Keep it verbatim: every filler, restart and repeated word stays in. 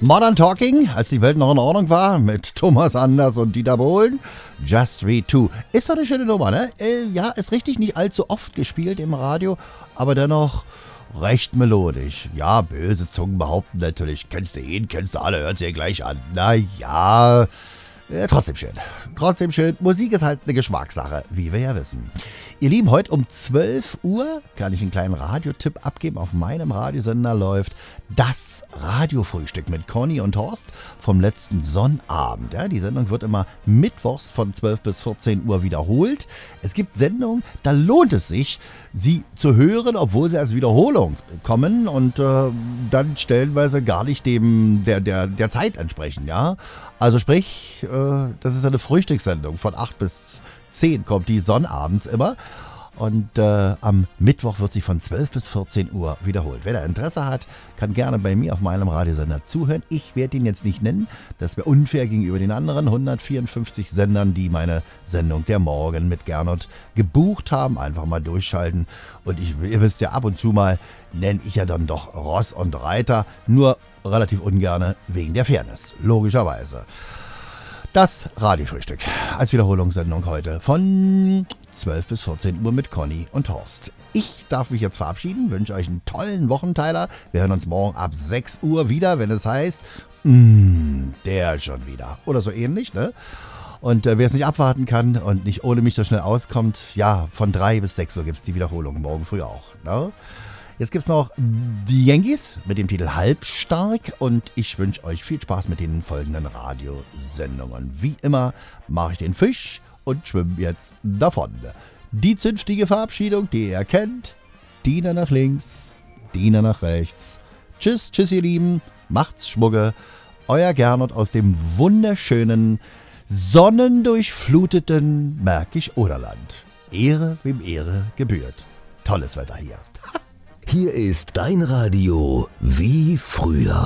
Modern Talking, als die Welt noch in Ordnung war, mit Thomas Anders und Dieter Bohlen. Just Read Two. Ist doch eine schöne Nummer, ne? Äh, ja, ist richtig, nicht allzu oft gespielt im Radio, aber dennoch recht melodisch. Ja, böse Zungen behaupten natürlich, kennst du ihn, kennst du alle, hört sie gleich an. Na ja, äh, trotzdem schön. Trotzdem schön. Musik ist halt eine Geschmackssache, wie wir ja wissen. Ihr Lieben, heute um zwölf Uhr kann ich einen kleinen Radiotipp abgeben. Auf meinem Radiosender läuft das Radiofrühstück mit Conny und Horst vom letzten Sonnabend. Ja, die Sendung wird immer mittwochs von zwölf bis vierzehn Uhr wiederholt. Es gibt Sendungen, da lohnt es sich, sie zu hören, obwohl sie als Wiederholung kommen und äh, dann stellenweise gar nicht dem der, der, der Zeit entsprechen. Ja? Also sprich, äh, das ist eine Frühstückssendung von acht bis zehn kommt die sonnabends immer. Und äh, am Mittwoch wird sie von zwölf bis vierzehn Uhr wiederholt. Wer da Interesse hat, kann gerne bei mir auf meinem Radiosender zuhören. Ich werde ihn jetzt nicht nennen. Das wäre unfair gegenüber den anderen hundertvierundfünfzig Sendern, die meine Sendung der Morgen mit Gernot gebucht haben. Einfach mal durchschalten. Und ich, ihr wisst ja, ab und zu mal nenne ich ja dann doch Ross und Reiter. Nur relativ ungerne wegen der Fairness. Logischerweise. Das Radiofrühstück als Wiederholungssendung heute von zwölf bis vierzehn Uhr mit Conny und Horst. Ich darf mich jetzt verabschieden, wünsche euch einen tollen Wochenteiler. Wir hören uns morgen ab sechs Uhr wieder, wenn es heißt, mmm, der schon wieder. Oder so ähnlich, ne? Und äh, wer es nicht abwarten kann und nicht ohne mich so schnell auskommt, ja, von drei bis sechs Uhr gibt es die Wiederholung, morgen früh auch, ne? Jetzt gibt es noch die Yankees mit dem Titel Halbstark und ich wünsche euch viel Spaß mit den folgenden Radiosendungen. Wie immer mache ich den Fisch und schwimme jetzt davon. Die zünftige Verabschiedung, die ihr kennt. Diener nach links, Diener nach rechts. Tschüss, tschüss ihr Lieben, macht's Schmugge. Euer Gernot aus dem wunderschönen, sonnendurchfluteten Märkisch-Oderland. Ehre, wem Ehre gebührt. Tolles Wetter hier. Hier ist dein Radio wie früher.